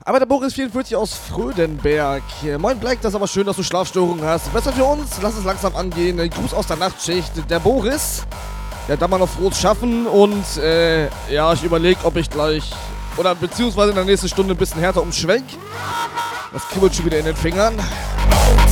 Aber der Boris 44 aus Frödenberg. Moin Black, das ist aber schön, dass du Schlafstörungen hast. Besser für uns, lass es langsam angehen. Gruß aus der Nachtschicht. Der Boris, der hat da mal noch frohes Schaffen und ja, ich überlege, ob ich gleich oder beziehungsweise in der nächsten Stunde ein bisschen härter umschwenk. Das kribbelt schon wieder in den Fingern.